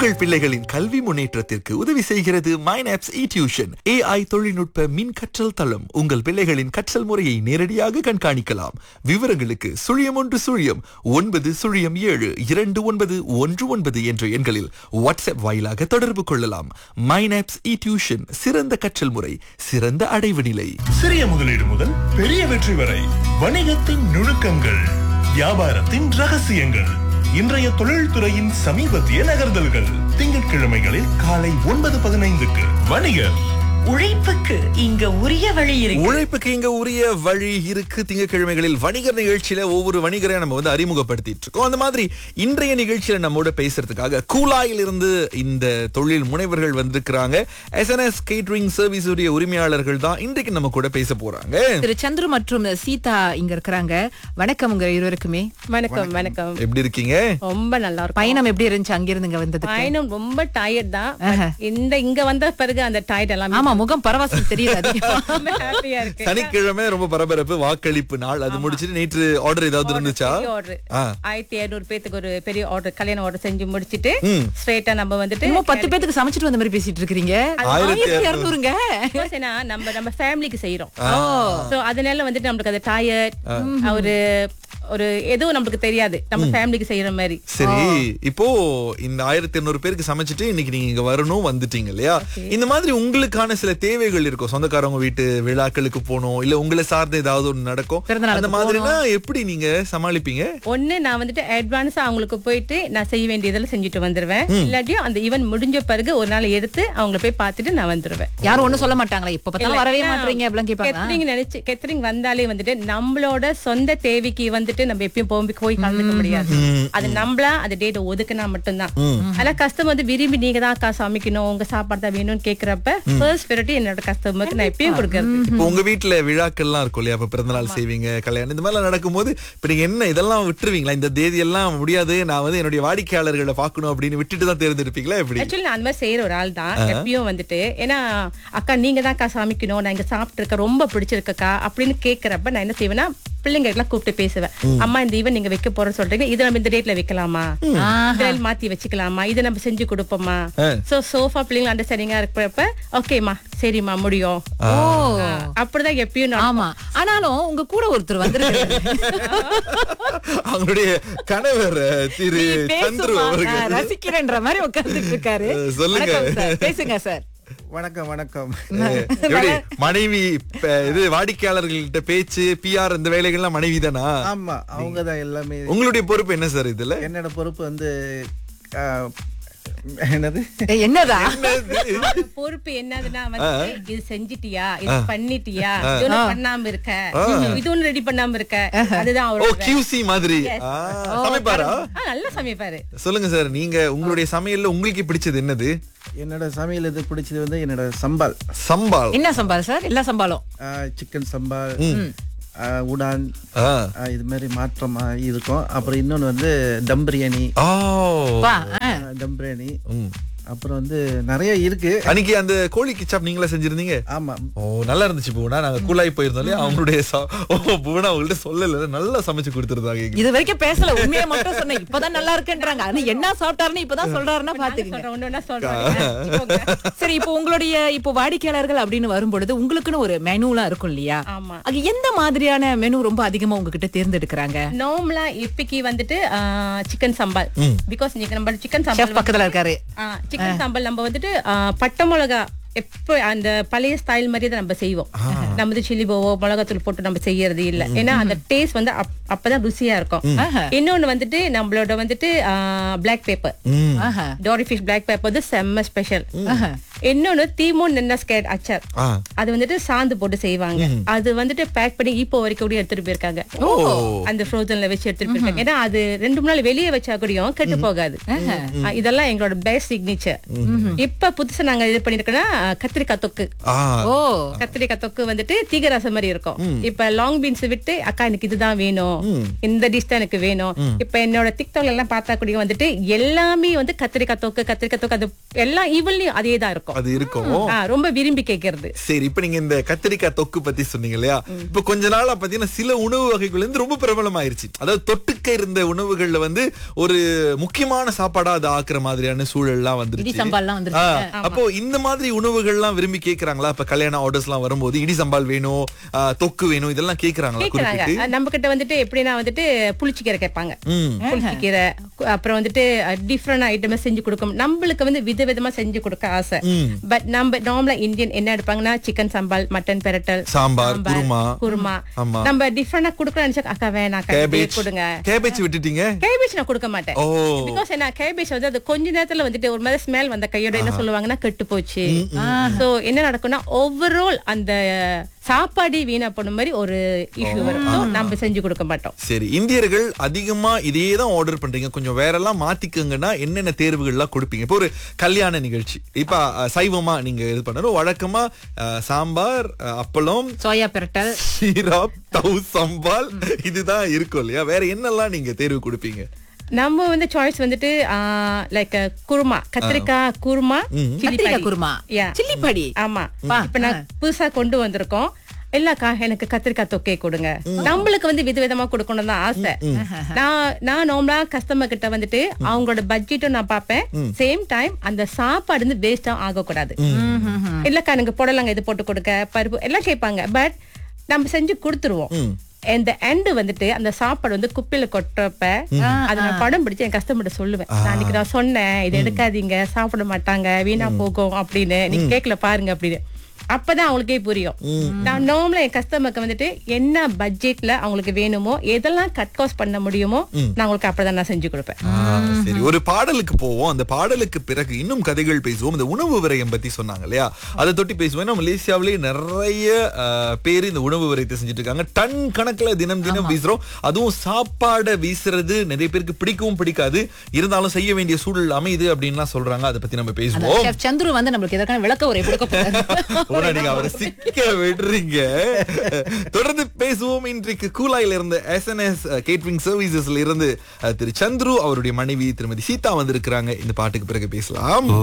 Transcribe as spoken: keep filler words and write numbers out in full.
உங்கள் பிள்ளைகளின் கல்வி முன்னேற்றத்திற்கு உதவி செய்கிறது மைனாப்ஸ் இ டியூஷன். ஏஐ தொழில்நுட்ப மின் கற்றல் தளம். உங்கள் பிள்ளைகளின் கற்றல் முறையை நேரடியாக கண்காணிக்கலாம். விவரங்களுக்கு சுழியம் ஒன்று சுழியம் ஒன்பது சுழியம் ஏழு இரண்டு ஒன்பது ஒன்று ஒன்பது என்ற எண்களில் வாட்ஸ்அப் வாயிலாக தொடர்பு கொள்ளலாம். மைனாப்ஸ் இ டியூஷன், சிறந்த கற்றல் முறை, சிறந்த அடைவு நிலை. சிறிய முதலீடு முதல் பெரிய வெற்றி வரை வணிகத்தின் நுணுக்கங்கள், வியாபாரத்தின் ரகசியங்கள், இன்றைய தொழில்துறையின் சமீபத்திய நகர்தல்கள். திங்கட்கிழமைகளில் காலை ஒன்பது பதினைந்துக்கு வணிகர். உழைப்புக்கு இங்க உரிய வழி இருக்கு. உழைப்புக்கு இங்க உரிய வழி இருக்கு. திங்கட்கிழமைகளில் வணிகர் நிகழ்ச்சியில ஒவ்வொரு வணிகரை நம்ம வந்து அறிமுகப்படுத்திட்டு இருக்கோம். அந்த மாதிரி இன்றைய நிகழ்ச்சியில நம்மோட பேசுறதுக்காக கூலாயில் இருந்து இந்த தொழில் முனைவர்கள் வந்திருக்கிறாங்க. எஸ்என்எஸ் கேட்டரிங் சர்வீஸ் உடைய உரிமையாளர்கள் தான் இன்றைக்கு நம்ம கூட பேச போறாங்க. திரு சந்துரு மற்றும் சீதா இங்க இருக்கிறாங்க. வணக்கம் உங்க இருவருக்குமே. வணக்கம். வணக்கம். எப்படி இருக்கீங்க? ரொம்ப நல்லா இருக்கும். பயணம் எப்படி இருந்துச்சு அங்கிருந்து இங்க வந்தது? பயணம் ரொம்ப டயர்ட் தான். இந்த இங்க வந்த பிறகு அந்த டயர்ட் எல்லாம் ஆமா, முகம் பரவாசம் தெரியுது. ஹாப்பியா இருக்கு. சனிக்கிழமை ரொம்ப பரபரப்பு, வாக்களிப்பு நாள். அது முடிச்சிட்டு நேற்று ஆர்டர் ஏதாவது இருந்துச்சா? ஆயிரத்தி இருநூறு பேத்துக்கு ஒரு பெரிய ஆர்டர், கல்யாண ஆர்டர் செஞ்சு முடிச்சிட்டு ஸ்ட்ரெயிட்டா நம்ம வந்துட்டு பத்து பேத்துக்கு சமைச்சிட்டு வந்த மாதிரி பேசிட்டு இருக்கீங்க. ஆயிரத்தி இருநூறுங்க. நம்ம நம்ம ஃபேமிலிக்கு செய்யறோம். சோ அதனால வந்துட்டு நம்மளுக்கு அது டயர்ட் ஒரு ஒரு எதுவும் நமக்கு தெரியாது, நம்ம ஃபேமிலிக்கு செய்யற மாதிரி. சரி, இப்போ இந்த ஆயிரத்தி இருநூறு பேருக்கு சமைச்சிட்டு இன்னைக்கு நீங்க இங்க வரணும் வந்துட்டீங்க இல்லையா? இந்த மாதிரி உங்களுக்கான சில தேவைகள் இருக்கும். சொந்தக்காரங்க வீட்டு விழாக்களுக்கு போகணும், இல்ல உங்களை சார்ந்த ஏதாவது ஒண்ணு நடக்கும். அந்த மாதிரினா எப்படி நீங்க சமாளிப்பீங்க? ஒண்ணு, நான் வந்துட்டு அட்வான்ஸா அவங்களுக்கு போயிட்டு நான் செய்ய வேண்டியதெல்லாம் செஞ்சுட்டு வந்துருவேன். இல்லாட்டியும் அந்த ஈவென்ட் முடிஞ்ச பிறகு ஒரு நாள் எடுத்து அவங்கள போய் பார்த்துட்டு நான் வந்துருவேன். யாரும் ஒண்ணும் சொல்ல மாட்டாங்களா? இப்ப பார்த்தாலும் வரவே மாட்டீங்க அப்படிலாம் கேட்பாங்க. கேட்டரிங் நினைச்சு கேட்டரிங் வந்தாலே வந்துட்டு நம்மளோட சொந்த தேவைக்கு வந்துட்டு நம்ம எப்பயும் போய் போய் கலந்துக்க முடியாது. அது நம்மளா அந்த டேட் ஒதுக்குனா மட்டும்தான். ஆனா கஸ்டமர் வந்து விரும்பி நீங்க தான் காசு சமைக்கணும், உங்க சாப்பாடு தான் வேணும்னு கேக்குறப்ப ஃபர்ஸ்ட் பிரியாரிட்டி என்னோட கஸ்டமருக்கு நான் எப்பயும் கொடுக்கறது. இப்போ உங்க வீட்டுல விழாக்கள்லாம் இருக்கும் இல்லையா? இப்ப பிறந்தநாள் செய்வீங்க, கல்யாணம், இந்த மாதிரி நடக்கும்போது இப்ப நீங்க என்ன இதெல்லாம் விட்டுருவீங்களா? இந்த தேதி எல்லாம் முடியாது, நான் வந்து என்னுடைய வாடிக்கையாளர்களை பாக்கணும் அப்படின்னு விட்டுட்டு தான் தேர்ந்தெடுப்பீங்களா? எப்படி? ஆக்சுவலி நான் அந்த மாதிரி செய்யற ஒரு ஆள் தான் எப்பயும் வந்துட்டு. ஏன்னா அக்கா நீங்க தான் காசு சமைக்கணும், நான் இங்க சாப்பிட்டு இருக்க ரொம்ப பிடிச்சிருக்கக்கா அப்படின்னு கேக்குறப்ப நான் என்ன செய்வேன்னா பிள்ளைங்க எல்லாம் கூப்பிட்டு பேசுவேன். அம்மா இந்த ஈவன் நீங்க வைக்க போறோம்னு சொல்றீங்க, இதை நம்ம இந்த டேட்ல வைக்கலாமா, மாத்தி வச்சுக்கலாமா, இதை நம்ம செஞ்சு கொடுப்போமா. சோ சோஃபா பிள்ளைங்க அண்டர்ஸ்டாண்டிங்கா இருக்கிறப்ப ஓகேமா சரிம்மா முடியும். அப்படிதான் எப்பயும். ஆமா, ஆனாலும் உங்க கூட ஒருத்தர் வந்துருக்காரு. அவங்களுடைய கணவர் திரு சந்துரு அவர்கள் ரசிக்கிறேன்ற மாதிரி உட்கார்ந்துட்டு இருக்காரு. சொல்லுங்க, பேசுங்க சார். வணக்கம். வணக்கம். மனைவி இது வாடிக்கையாளர்கள்ட்ட பேச்சு, பிஆர் இந்த வேலைகள்லாம் மனைவி தானா? ஆமா, அவங்கதான் எல்லாமே. உங்களுடைய பொறுப்பு என்ன சார் இதுல? என்னோட பொறுப்பு வந்து என்னது என்னதா பொறுப்பு என்னதுன்னா வந்து இது செஞ்சிட்டியா, இது பண்ணிட்டியா, இது பண்ணாம இருக்க, இது ஒண்ணு ரெடி பண்ணாம இருக்க, அதுதான் அவரோட கியூசி மாதிரி. சமைப்பாரா? நல்லா சமைப்பாரு. சொல்லுங்க சார், நீங்க உங்களுடைய சமையல்ல உங்களுக்கு பிடிச்சது என்னது? என்னோட சமையல் இது பிடிச்சது வந்து என்னோட சம்பால். சம்பால் என்ன சம்பால் சார்? எல்லா சம்பாலும் சிக்கன் சம்பால், உடான், இது மாதிரி மாற்றமா இருக்கும். அப்புறம் இன்னொன்னு வந்து டம் பிரியாணி. டம் பிரியாணி அப்புறம் வந்து நிறைய இருக்கு. அன்னைக்கு அந்த கோழி கிச்சாப் நீங்களே செஞ்சிருந்தீங்க? ஆமா. ஓ, நல்லா இருந்துச்சு பூனா. நாங்க கூலாய் போயிருந்தோம் இல்லையா, அவங்களுடைய பூனா அவங்கள்ட்ட சொல்லல, நல்லா சமைச்சு கொடுத்துருந்தாங்க. இது வரைக்கும் பேசல, உண்மையை மட்டும் சொன்னேன். இப்பதான் நல்லா இருக்குன்றாங்க. அது என்ன சாப்பிட்டாருன்னு இப்பதான் சொல்றாருன்னா பாத்துக்கங்க. சரி, இப்போ உங்களுடைய இப்போ வாடிக்கையாளர்கள் அப்படின்னு வரும்பொழுது உங்களுக்குன்னு ஒரு மெனுலாம் இருக்கும் இல்லையா? அது எந்த மாதிரியான மெனு ரொம்ப அதிகமா உங்ககிட்ட தேர்ந்தெடுக்கிறாங்க? நார்மலா இப்பைக்கு வந்துட்டு சிக்கன் சம்பால். பிகாஸ் நீங்க நம்ம சிக்கன் சம்பால் பக்கத்துல இருக்காரு. சிக்கன் சாம்பல் நம்ம வந்துட்டு பட்டை மிளகா எப்ப அந்த பழைய ஸ்டைல் மாதிரியே தான் நம்ம செய்வோம். நம்ம வந்து சில்லி போவோ மிளகாத்தூள் போட்டு நம்ம செய்யறது இல்ல. ஏன்னா அந்த டேஸ்ட் வந்து அப்பதான் ருசியா இருக்கும். இன்னொன்னு வந்துட்டு நம்மளோட வந்துட்டு black paper, Tory fish black paper வந்து செம்ம ஸ்பெஷல். இன்னொன்னு தீமோன் நென்னஸ்கேட் அச்சார், அது வந்துட்டு சாந்து போட்டு செய்வாங்க. அது வந்துட்டு பேக் பண்ணி இப்போ வரைக்கும் கூட எடுத்துட்டு போயிருக்காங்க. அந்த ஃப்ரோசன்ல வச்சு எடுத்துட்டு போயிருக்காங்க. ஏன்னா அது ரெண்டு மூணு நாள் வெளியே வச்சா கூடயும் கெட்டு போகாது. இதெல்லாம் எங்களோட பெஸ்ட் சிக்னேச்சர். இப்ப புதுசா நாங்க இது பண்ணிருக்கோம்னா கத்திரிக்காய் தொக்கு. கத்திரிக்காய் தொக்கு வந்துட்டு தீகராசம் மாதிரி இருக்கும். இப்ப லாங் பீன்ஸ் விட்டு அக்கா எனக்கு இதுதான் வேணும், இந்த டிஷ் தான் எனக்கு வேணும். இப்ப என்னோட டிக்டாக்ல எல்லாம் பார்த்தா கூட வந்துட்டு எல்லாமே வந்து கத்திரிக்காய் தொக்கு கத்திரிக்காய் தொக்கு அது எல்லாம் ஈவன்லயும் அதே தான் இருக்கும். இருக்கும். அது இருக்கும். ஆ, ரொம்ப விரும்பி கேட்கறது. சரி, இப்ப நீங்க இந்த கத்திரிக்காய் தொக்கு பத்தி சொன்னீங்க இல்லையா? இப்ப கொஞ்ச நாளா பாத்தீங்கன்னா சில உணவு வகைகள் வந்து ரொம்ப பிரபலமாயிருச்சு. அதாவது தொட்டுக்க இருந்த உணவுகள்ல வந்து ஒரு முக்கியமான சாப்பாடா அது ஆக்குற மாதிரியான சூழல்லாம் இடி வந்துருச்சு. சம்பால்லாம் வந்துருச்சு. ஆ, அப்போ இந்த மாதிரி உணவுகள்லாம் விரும்பி கேக்குறாங்களா? இப்ப கல்யாண ஆர்டர்ஸ் எல்லாம் வரும்போது இடி சம்பால் வேணும், ஆ, தொக்கு வேணும், இதெல்லாம் கேக்குறாங்களா? கேக்குறாங்க. குறிப்பிட்டு நம்ம கிட்ட வந்துட்டு எப்படின்னா வந்துட்டு புளிச்சக்கீரை கேட்பாங்க. ம். புளிச்சக்கீரை, கு- அப்புறம் வந்துட்டு டிஃப்ரெண்ட் ஐட்டமா செஞ்சு கொடுக்கும். நம்மளுக்கு வந்து விதவிதமா செஞ்சு கொடுக்க ஆசை. பட் நம்ம நார்மலா இந்தியன் என்ன எடுப்பாங்கன்னா சிக்கன் சம்பால், மட்டன் பெரட்டல், சாம்பார், குருமா. குருமா. ஆமா. நம்ம டிஃப்ரெண்டா குடுக்கறோம்னு நினைச்சா அக்கா வேணாம் கேபேஜ் கொடுங்க. கேபேஜ் விட்டுட்டீங்க? கேபேஜ் நான் கொடுக்க மாட்டேன். ஓ. பிகாஸ் என்ன கேபேஜ் வந்து அது கொஞ்ச நேரத்துல வந்துட்டு ஒரு மாதிரி ஸ்மெல் வந்த கையோட என்ன சொல்லுவாங்கன்னா கெட்டு போச்சு. சோ என்ன நடக்கும்னா ஓவரால் அந்த சாப்பாடு வீணா போன மாதிரி ஒரு இஷ்யூ வரும். So, நம்ம செஞ்சு கொடுக்க மாட்டோம். சரி, இந்தியர்கள் அதிகமா இதே தான் ஆர்டர் பண்றீங்க, கொஞ்சம் வேற எல்லாம் மாத்திக்கங்கன்னா என்னென்ன தேர்வுகள் எல்லாம் கொடுப்பீங்க? இப்போ ஒரு கல்யாண நிகழ்ச்சி, இப்ப அஹ், சைவமா நீங்க இது பண்ணணும், வழக்கமா அஹ், சாம்பார், அஹ், அப்பளம், சோயா பிரட்டல், சீராப், தவு சம்பால், இதுதான் இருக்கும் இல்லையா? வேற என்னெல்லாம் நீங்க தேர்வு கொடுப்பீங்க? நம்ம வந்து சாய்ஸ் வந்துட்டு லைக் குருமா, கத்திரிக்காய் குருமா, chili கத்திரிக்காய் padi. குருமா, Yeah. சில்லி படி. ஆமா, இப்ப நான் புதுசா கொண்டு வந்திருக்கோம். இல்லக்கா எனக்கு கத்திரிக்காய் தொக்கை கொடுங்க. நம்மளுக்கு வந்து விதவிதமா கொடுக்கணும் தான் ஆசை. நான் நான் நார்மலா கஸ்டமர் கிட்ட வந்துட்டு அவங்களோட பட்ஜெட்டும் நான் பார்ப்பேன். சேம் டைம் அந்த சாப்பாடு வந்து வேஸ்டா ஆகக்கூடாது. இல்லக்கா எனக்கு புடலங்க இது போட்டு கொடுக்க, பருப்பு எல்லாம் கேட்பாங்க. பட் நம்ம செஞ்சு கொடுத்துருவோம். இந்த எண்ட் வந்துட்டு அந்த சாப்பாடு வந்து குப்பையில கொட்டுறப்ப அதை நான் படம் பிடிச்சு என் கஸ்டமர்கிட்ட சொல்லுவேன். நான் அன்னைக்கு நான் சொன்னேன் இது எடுக்காதீங்க, சாப்பிட மாட்டாங்க, வீணா போகும் அப்படின்னு, நீங்க கேக்கல பாருங்க அப்படின்னு. அப்பதான் அவங்களுக்கே புரியும். நான் நார்மலா என் கஸ்டமருக்கு வந்துட்டு என்ன பட்ஜெட்ல அவங்களுக்கு வேணுமோ, எதெல்லாம் கட் காஸ்ட் பண்ண முடியுமோ நான் உங்களுக்கு அப்பதான் நான் செஞ்சு கொடுப்பேன். ஆ, சரி, ஒரு பாடலுக்கு போவோம். அந்த பாடலுக்கு பிறகு இன்னும் கதைகள் பேசுவோம். இந்த உணவு விரயம் பத்தி சொன்னாங்க இல்லையா, அதை தொட்டி பேசுவோம். ஏன்னா மலேசியாவிலேயே நிறைய அஹ், பேர் இந்த உணவு விரயத்தை செஞ்சுட்டு இருக்காங்க. டன் கணக்குல தினம் தினம் வீசுறோம். அதுவும் சாப்பாடை வீசுறது நிறைய பேருக்கு பிடிக்கவும் பிடிக்காது, இருந்தாலும் செய்ய வேண்டிய சூழல் அமையுது அப்படின்லாம் சொல்றாங்க. அதை பத்தி நம்ம பேசுவோம். செஃப் சந்துரு வந்து நம்மளுக்கு இதற்கான விளக்க உரை கொடுக்க போறாரு. போனா நீங்க அவரை சிக்க விடுறீங்க. தொடர்ந்து பேசுவோம். இன்றைக்கு கூலாயில இருந்து எஸ் என் எஸ் கேட்டரிங் சர்வீசஸ்ல இருந்து அஹ், திரு சந்துரு, அவருடைய மனைவி திருமதி சீதா வந்திருக்கிறாங்க. இந்த பாட்டுக்கு பிறகு பேசலாம்.